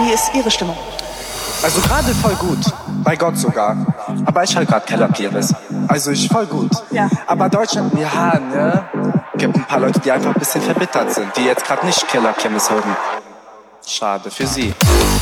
Wie ist Ihre Stimmung? Also gerade voll gut, bei Gott sogar. Aber ich halt grad Kellerpieres. Also ich voll gut. Ja. Aber Deutschland, ja, ne? Gibt ein paar Leute, die einfach ein bisschen verbittert sind, die jetzt gerade nicht Kellerkirmes hören. Schade für sie.